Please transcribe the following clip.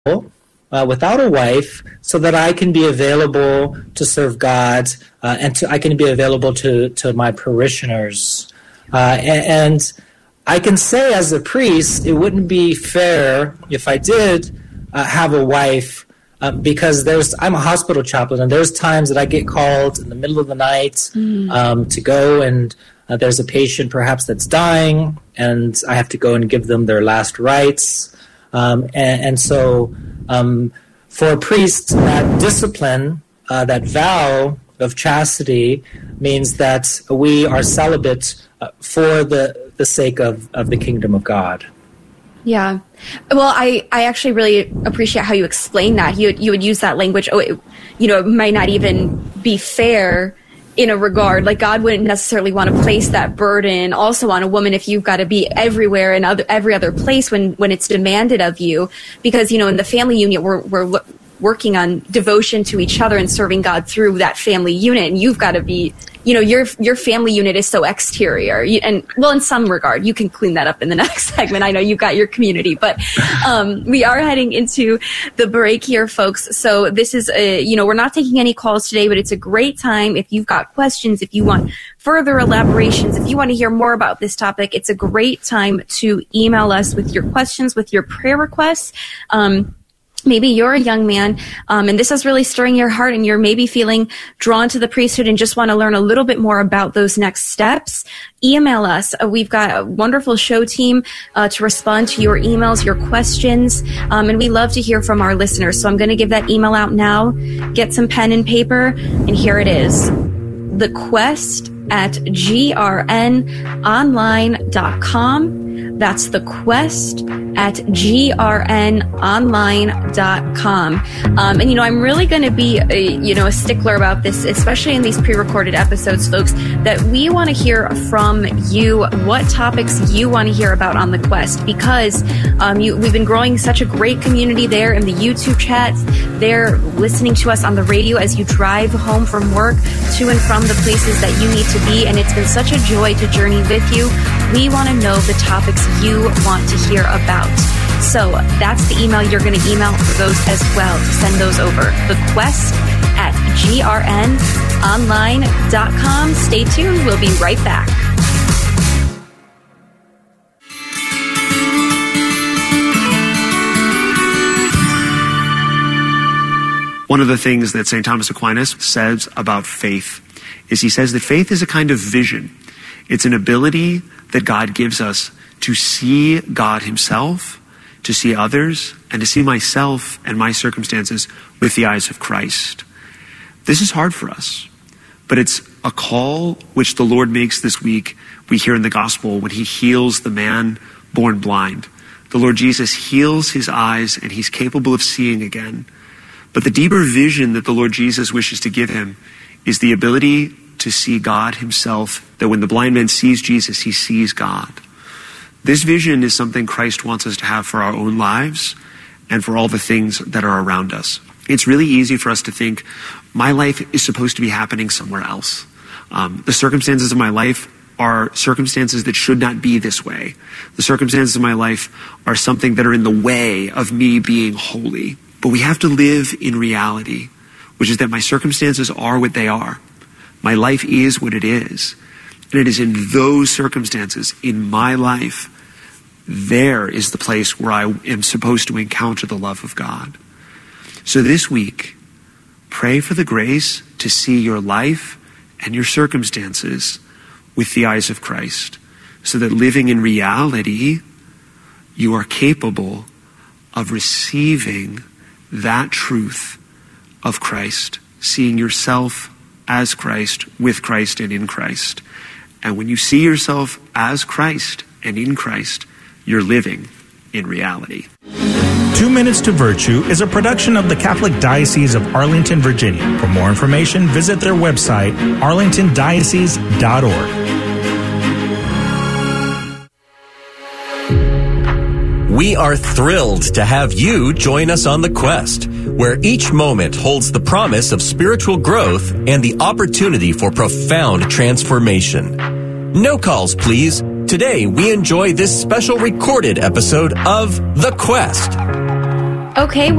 without a wife, so that I can be available to serve God and I can be available to my parishioners. And I can say as a priest, it wouldn't be fair if I did have a wife, because I'm a hospital chaplain, and there's times that I get called in the middle of the night to go, and there's a patient perhaps that's dying, and I have to go and give them their last rites. And so for a priest, that discipline, that vow of chastity, means that we are celibate for the sake of the kingdom of God. Yeah. Well, I actually really appreciate how you explain that. You would use that language, it might not even be fair in a regard. Like, God wouldn't necessarily want to place that burden also on a woman if you've got to be everywhere and every other place when it's demanded of you. Because, in the family unit, we're working on devotion to each other and serving God through that family unit. And you've got to be, your family unit is so exterior. In some regard, you can clean that up in the next segment. I know you've got your community, but we are heading into the break here, folks. So this is, we're not taking any calls today, but it's a great time. If you've got questions, if you want further elaborations, if you want to hear more about this topic, it's a great time to email us with your questions, with your prayer requests. Maybe you're a young man, and this is really stirring your heart, and you're maybe feeling drawn to the priesthood and just want to learn a little bit more about those next steps. Email us. We've got a wonderful show team to respond to your emails, your questions, and we love to hear from our listeners. So I'm going to give that email out now. Get some pen and paper, and here it is. thequest@grnonline.com. That's thequest@grnonline.com. And, I'm really going to be, a stickler about this, especially in these pre-recorded episodes, folks, that we want to hear from you what topics you want to hear about on The Quest, because we've been growing such a great community there in the YouTube chats. They're listening to us on the radio as you drive home from work to and from the places that you need to be, and it's been such a joy to journey with you. We want to know the topics you want to hear about. So that's the email you're going to email for those as well, to send those over. thequest@grnonline.com. Stay tuned. We'll be right back. One of the things that St. Thomas Aquinas says about faith is he says that faith is a kind of vision. It's an ability that God gives us to see God himself, to see others, and to see myself and my circumstances with the eyes of Christ. This is hard for us, but it's a call which the Lord makes this week. We hear in the gospel when he heals the man born blind. The Lord Jesus heals his eyes and he's capable of seeing again. But the deeper vision that the Lord Jesus wishes to give him is the ability to see God himself, that when the blind man sees Jesus, he sees God. This vision is something Christ wants us to have for our own lives and for all the things that are around us. It's really easy for us to think, my life is supposed to be happening somewhere else. The circumstances of my life are circumstances that should not be this way. The circumstances of my life are something that are in the way of me being holy. But we have to live in reality, which is that my circumstances are what they are. My life is what it is. And it is in those circumstances, in my life, there is the place where I am supposed to encounter the love of God. So this week, pray for the grace to see your life and your circumstances with the eyes of Christ, so that living in reality, you are capable of receiving that truth of Christ, seeing yourself as Christ, with Christ, and in Christ. And when you see yourself as Christ and in Christ, you're living in reality. 2 Minutes to Virtue is a production of the Catholic Diocese of Arlington, Virginia. For more information, visit their website, arlingtondiocese.org. We are thrilled to have you join us on The Quest, where each moment holds the promise of spiritual growth and the opportunity for profound transformation. No calls, please. Today, we enjoy this special recorded episode of The Quest. Okay,